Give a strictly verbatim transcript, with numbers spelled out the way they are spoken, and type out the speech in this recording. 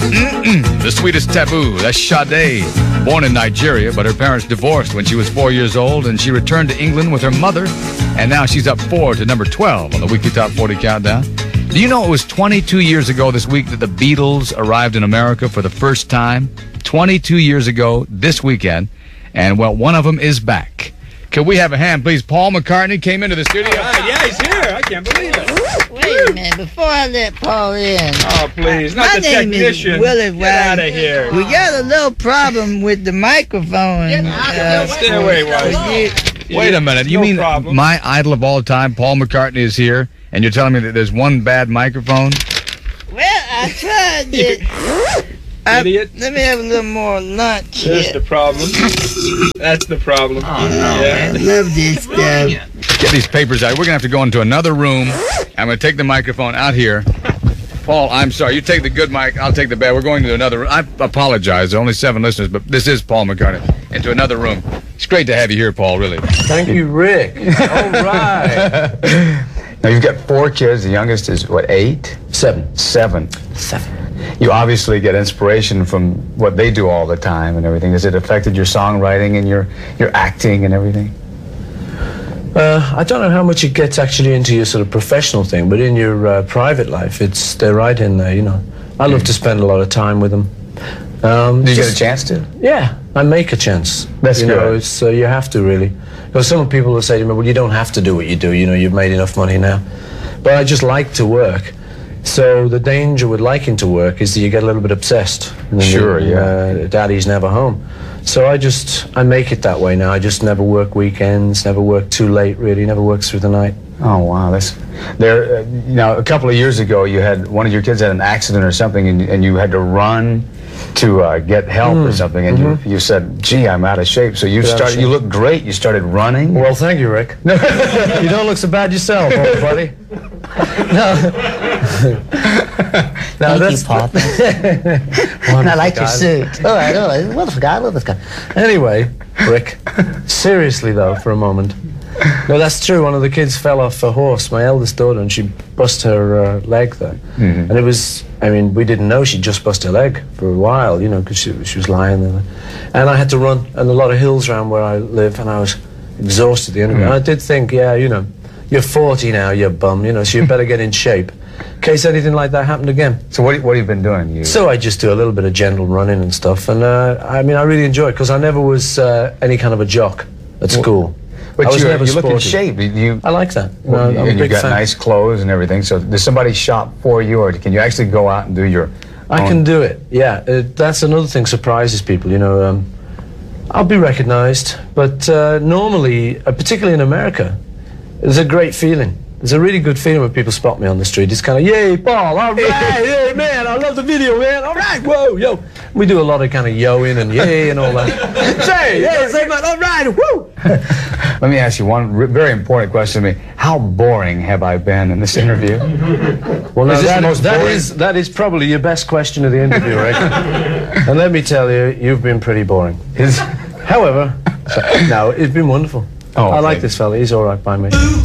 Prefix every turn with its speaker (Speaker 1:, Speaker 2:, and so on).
Speaker 1: Mm-mm, the sweetest taboo. That's Sade, born in Nigeria, but her parents divorced when she was four years old, and she returned to England with her mother, and now she's up four to number twelve on the Weekly Top forty Countdown. Do you know it was twenty-two years ago this week that the Beatles arrived in America for the first time? twenty-two years ago this weekend, and, well, one of them is back. Can we have a hand, please? Paul McCartney came into the studio.
Speaker 2: Right, yeah, he's here. I can't believe it.
Speaker 3: Wait a minute, before I let Paul in.
Speaker 2: Oh, please, not
Speaker 3: My
Speaker 2: the
Speaker 3: name
Speaker 2: technician.
Speaker 3: is Willie
Speaker 2: Get out
Speaker 3: Wiley.
Speaker 2: of here.
Speaker 3: We got a little problem with the microphone. Uh,
Speaker 2: Stay away, Wiley.
Speaker 3: you-
Speaker 1: Wait a minute. You
Speaker 2: No
Speaker 1: mean
Speaker 2: problem.
Speaker 1: my idol of all time, Paul McCartney, is here, and you're telling me that there's one bad microphone?
Speaker 3: Well, I tried it. I-
Speaker 2: Idiot.
Speaker 3: Let me have a little more lunch
Speaker 2: There's
Speaker 3: here.
Speaker 2: the problem. That's the problem.
Speaker 3: Oh, no,
Speaker 2: Yeah.
Speaker 3: man. Love this stuff.
Speaker 1: Get these papers out. We're going to have to go into another room. I'm going to take the microphone out here. Paul, I'm sorry. You take the good mic. I'll take the bad. We're going to another room. I apologize. There are only seven listeners, but this is Paul McCartney. Into another room. It's great to have you here, Paul, really.
Speaker 4: Thank you, Rick. All right.
Speaker 5: Now, you've got four kids. The youngest is, what, eight?
Speaker 4: Seven.
Speaker 5: Seven.
Speaker 4: Seven.
Speaker 5: You obviously get inspiration from what they do all the time and everything. Has it affected your songwriting and your, your acting and everything?
Speaker 4: Uh, I don't know how much it gets actually into your sort of professional thing, but in your uh, private life, it's they're right in there, you know. I love to spend a lot of time with them. Um,
Speaker 5: Did you
Speaker 4: just-
Speaker 5: get a chance to?
Speaker 4: Yeah, I make a chance.
Speaker 5: That's
Speaker 4: you know,
Speaker 5: good.
Speaker 4: it's, uh, you have to, really. Because some people will say to me, well, you don't have to do what you do, you know, you've made enough money now. But I just like to work. So the danger with liking to work is that you get a little bit obsessed. And then
Speaker 5: Sure,
Speaker 4: you-
Speaker 5: yeah.
Speaker 4: Uh, daddy's never home. So I just, I make it that way now. I just never work weekends, never work too late, really, never work through the night.
Speaker 5: Oh, wow. That's there. Uh, you know, a couple of years ago, you had one of your kids had an accident or something, and, and you had to run to uh, get help or something, and you, you said, gee, I'm out of shape. So you
Speaker 4: Get out of
Speaker 5: started, you
Speaker 4: shape.
Speaker 5: look great. You started running.
Speaker 4: Well, thank you, Rick. You don't look so bad yourself, old buddy. No. No,
Speaker 3: Thank you, Paul. And I like your
Speaker 4: guy.
Speaker 3: suit. Oh, I know. Wonderful guy. I love this guy.
Speaker 4: Anyway, Rick, seriously though, for a moment. No, that's true. One of the kids fell off a horse, my eldest daughter, and she bust her uh, leg there.
Speaker 5: Mhm.
Speaker 4: And it was, I mean, we didn't know she'd just bust her leg for a while, you know, because she, she was lying there. And I had to run, and a lot of hills around where I live, and I was exhausted at the end of it. And I did think, yeah, you know, you're forty now, you bum, you know, so you better get in shape in case anything like that happened again.
Speaker 5: So what, what have you been doing? You,
Speaker 4: So I just do a little bit of gentle running and stuff, and uh, I mean, I really enjoy it because I never was uh, any kind of a jock at school.
Speaker 5: but
Speaker 4: I was
Speaker 5: you,
Speaker 4: never
Speaker 5: you look in
Speaker 4: sporty.
Speaker 5: shape. You, you,
Speaker 4: I like that. You know, I'm a
Speaker 5: and you
Speaker 4: big
Speaker 5: got
Speaker 4: fan.
Speaker 5: nice clothes and everything. So does somebody shop for you, or can you actually go out and do your
Speaker 4: I
Speaker 5: own-
Speaker 4: can do it. Yeah, uh, that's another thing surprises people. You know, um, I'll be recognized, but uh, normally, uh, particularly in America, there's a great feeling. There's a really good feeling when people spot me on the street. It's kind of, yay, Paul, all right, hey, man, I love the video, man, all right, whoa, yo. We do a lot of kind of yo-ing and yay and all that. Say, hey, say, man, all right, woo.
Speaker 5: Let me ask you one r- very important question to me. How boring have I been in this interview?
Speaker 4: Well, now
Speaker 5: Is this
Speaker 4: that,
Speaker 5: the most
Speaker 4: that
Speaker 5: boring-
Speaker 4: is that is probably your best question of the interview, Rick. And let me tell you, you've been pretty boring.
Speaker 5: Is-
Speaker 4: However, no, it's been wonderful.
Speaker 5: Oh,
Speaker 4: I like
Speaker 5: thank
Speaker 4: this fella. He's all right by me.